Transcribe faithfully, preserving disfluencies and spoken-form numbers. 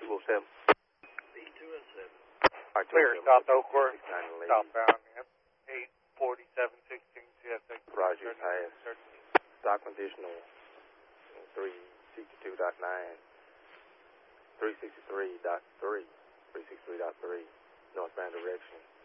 two oh seven. B two oh seven. Alright, Clear, South Oakworth, southbound, yep. eight forty-seven sixteen C S X. Rogers has stock conditional three sixty-two point nine, three sixty-three point three, three sixty-three point three, northbound direction.